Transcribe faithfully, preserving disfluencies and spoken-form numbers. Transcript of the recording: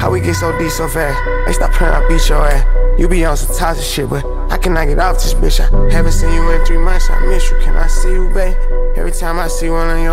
How we get so deep so fast? Hey, stop playing, I beat your ass. You be on some toxic shit, but I cannot get off this bitch. I haven't seen you in three months, I miss you. Can I see you, babe? Every time I see one on your